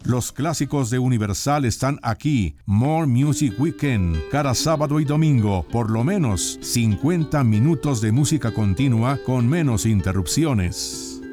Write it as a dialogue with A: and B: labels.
A: Los clásicos de Universal están aquí. More Music Weekend, cada sábado y domingo, por lo menos 50 minutos de música continua con menos interrupciones.